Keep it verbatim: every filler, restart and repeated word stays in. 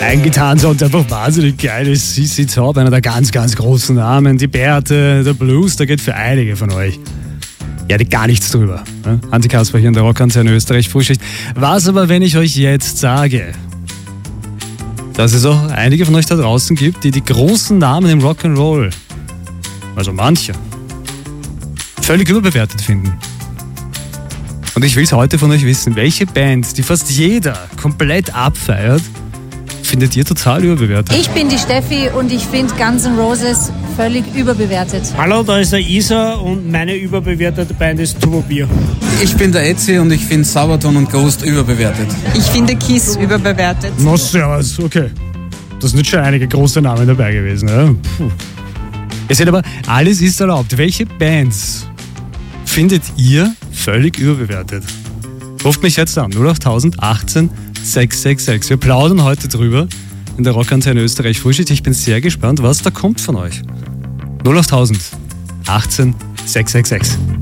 eingetan, sonst einfach wahnsinnig geil ist. C C Top, einer der ganz, ganz großen Namen. Die Bärte, der Blues, da geht für einige von euch. Ja, die gar nichts drüber. Ne? Hansi Kasper hier in der Rockantenne Österreich Frühschicht. Was aber, wenn ich euch jetzt sage, dass es auch einige von euch da draußen gibt, die die großen Namen im Rock'n'Roll, also manche, völlig überbewertet finden. Und ich will es heute von euch wissen, welche Band, die fast jeder komplett abfeiert, findet ihr total überbewertet? Ich bin die Steffi und ich finde Guns N' Roses völlig überbewertet. Hallo, da ist der Isa und meine überbewertete Band ist Turbo Bier. Ich bin der Etzi und ich finde Sabaton und Ghost überbewertet. Ich finde Kiss überbewertet. Na servus, okay. Da sind schon einige große Namen dabei gewesen. Ja? Puh. Ihr seht aber, alles ist erlaubt. Welche Bands findet ihr völlig überbewertet? Ruft mich jetzt an, null acht tausend achtzehn sechs sechs sechs. Wir plaudern heute drüber in der Rockantenne Österreich Frühschicht. Ich bin sehr gespannt, was da kommt von euch. null acht tausend achtzehn sechs sechs sechs.